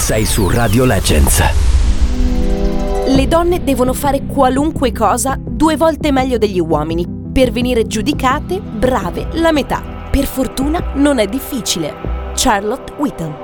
Sei su Radio Legends. Le donne devono fare qualunque cosa 2 volte meglio degli uomini per venire giudicate brave la metà. Per fortuna non è difficile. Charlotte Whitton.